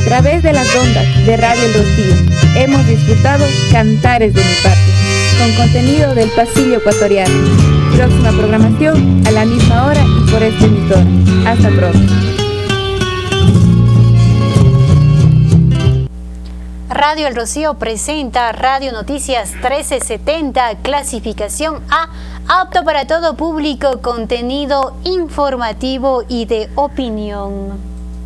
través de las ondas de Radio El Rocío hemos disfrutado Cantares de mi Patria, con contenido del pasillo ecuatoriano. Próxima programación a la misma hora y por este emisor. Hasta pronto. Radio El Rocío presenta Radio Noticias 1370, clasificación A, apto para todo público, contenido informativo y de opinión.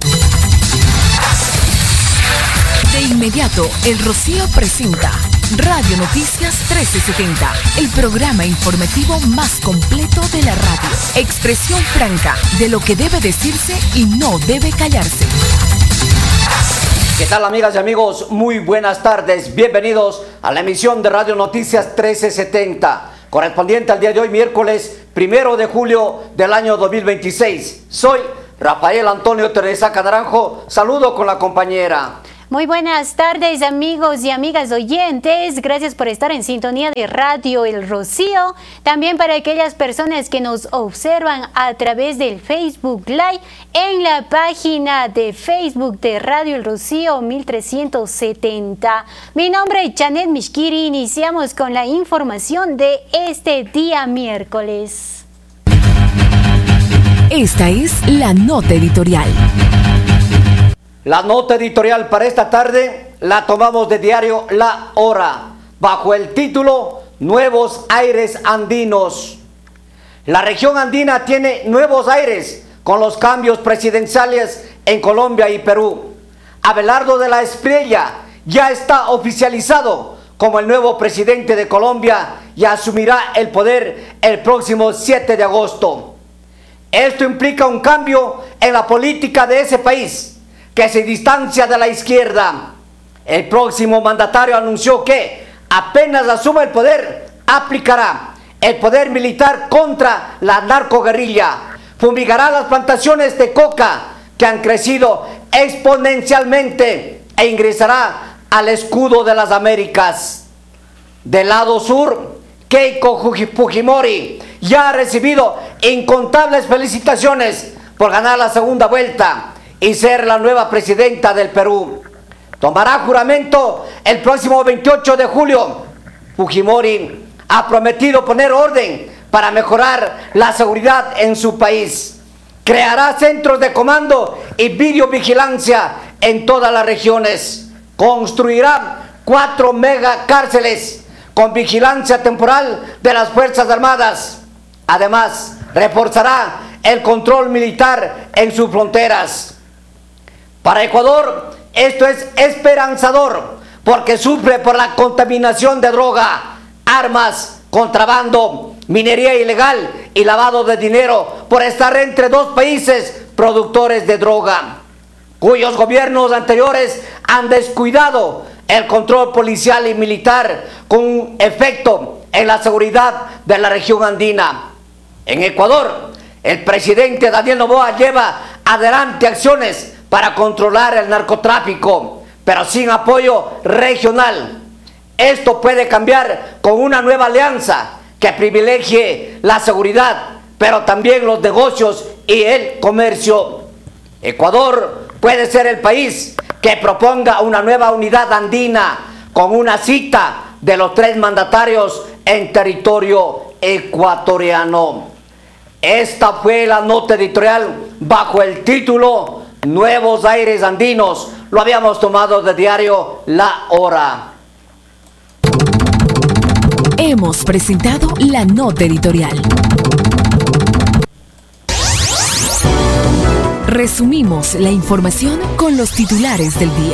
De inmediato, El Rocío presenta Radio Noticias 1370, el programa informativo más completo de la radio. Expresión franca de lo que debe decirse y no debe callarse. ¿Qué tal, amigas y amigos? Muy buenas tardes. Bienvenidos a la emisión de Radio Noticias 1370, correspondiente al día de hoy, miércoles 1 de julio del año 2026. Soy Rafael Antonio Teresaca Naranjo. Saludo con la compañera. Muy buenas tardes, amigos y amigas oyentes. Gracias por estar en sintonía de Radio El Rocío. También para aquellas personas que nos observan a través del Facebook Live en la página de Facebook de Radio El Rocío 1370. Mi nombre es Janet Mishkiri. Iniciamos con la información de este día miércoles. Esta es la nota editorial. La nota editorial para esta tarde la tomamos de diario La Hora, bajo el título Nuevos Aires Andinos. La región andina tiene nuevos aires con los cambios presidenciales en Colombia y Perú. Abelardo de la Espriella ya está oficializado como el nuevo presidente de Colombia y asumirá el poder el próximo 7 de agosto. Esto implica un cambio en la política de ese país, que se distancia de la izquierda. El próximo mandatario anunció que apenas asuma el poder, aplicará el poder militar contra la narcoguerrilla, fumigará las plantaciones de coca que han crecido exponencialmente e ingresará al escudo de las Américas. Del lado sur, Keiko Fujimori ya ha recibido incontables felicitaciones por ganar la segunda vuelta y ser la nueva presidenta del Perú. Tomará juramento el próximo 28 de julio. Fujimori ha prometido poner orden para mejorar la seguridad en su país. Creará centros de comando y videovigilancia en todas las regiones. Construirá 4 megacárceles con vigilancia temporal de las Fuerzas Armadas. Además, reforzará el control militar en sus fronteras. Para Ecuador, esto es esperanzador porque sufre por la contaminación de droga, armas, contrabando, minería ilegal y lavado de dinero por estar entre dos países productores de droga, cuyos gobiernos anteriores han descuidado el control policial y militar con un efecto en la seguridad de la región andina. En Ecuador, el presidente Daniel Noboa lleva adelante acciones para controlar el narcotráfico, pero sin apoyo regional. Esto puede cambiar con una nueva alianza que privilegie la seguridad, pero también los negocios y el comercio. Ecuador puede ser el país que proponga una nueva unidad andina con una cita de los 3 mandatarios en territorio ecuatoriano. Esta fue la nota editorial bajo el título Nuevos Aires Andinos. Lo habíamos tomado de diario La Hora. Hemos presentado la nota editorial. Resumimos la información con los titulares del día.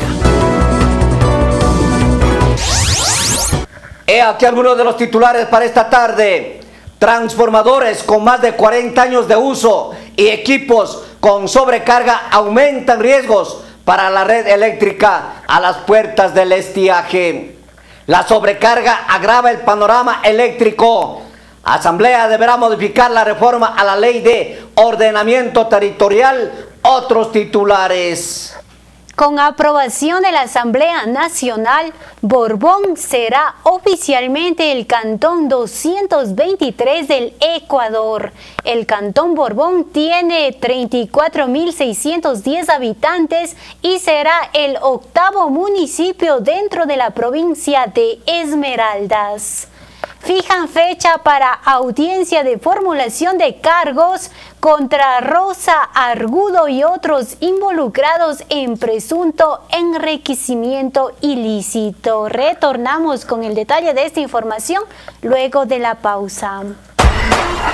He aquí algunos de los titulares para esta tarde. Transformadores con más de 40 años de uso y equipos con sobrecarga aumentan riesgos para la red eléctrica a las puertas del estiaje. La sobrecarga agrava el panorama eléctrico. Asamblea deberá modificar la reforma a la ley de ordenamiento territorial. Otros titulares. Con aprobación de la Asamblea Nacional, Borbón será oficialmente el Cantón 223 del Ecuador. El Cantón Borbón tiene 34.610 habitantes y será el 8º municipio dentro de la provincia de Esmeraldas. Fijan fecha para audiencia de formulación de cargos contra Rosa Argudo y otros involucrados en presunto enriquecimiento ilícito. Retornamos con el detalle de esta información luego de la pausa.